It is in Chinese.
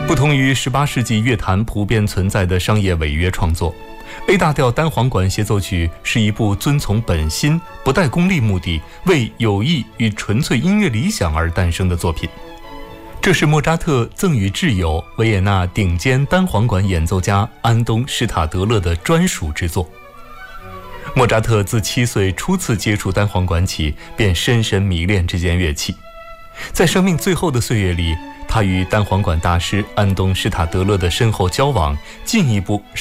不同于18世纪乐坛普遍存在的商业违约创作，A 大调单簧管协奏曲是一部遵从本心、不带功利目的、为友谊与纯粹音乐理想而诞生的作品。这是莫扎特赠予挚友维也纳顶尖单簧管演奏家安东·施塔德勒的专属之作。莫扎特自7岁初次接触单簧管起，便深深迷恋这件乐器。在生命最后的岁月里，他与单簧管大师安东·施塔德勒的深厚交往，进一步